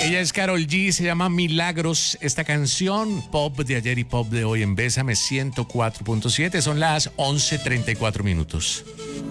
Ella es Karol G, se llama Milagros. Esta canción, pop de ayer y pop de hoy en Bésame 104.7, son las 11:34 minutos.